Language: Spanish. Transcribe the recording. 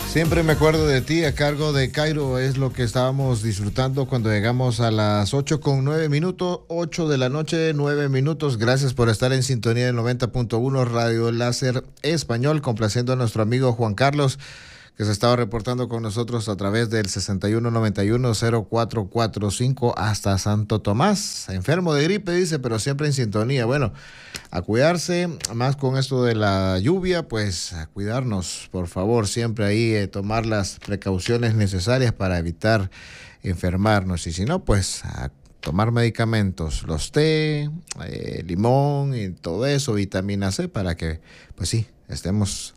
Siempre me acuerdo de ti, a cargo de Cairo, es lo que estábamos disfrutando cuando llegamos a las 8:09, 8 de la noche, 9 minutos. Gracias por estar en sintonía del 90.1 Radio Láser Español, complaciendo a nuestro amigo Juan Carlos, que se estaba reportando con nosotros a través del 6191-0445 hasta Santo Tomás. Enfermo de gripe, dice, pero siempre en sintonía. Bueno, a cuidarse, más con esto de la lluvia, pues a cuidarnos, por favor, siempre ahí tomar las precauciones necesarias para evitar enfermarnos. Y si no, pues a tomar medicamentos, los té, limón y todo eso, vitamina C, para que, pues sí, estemos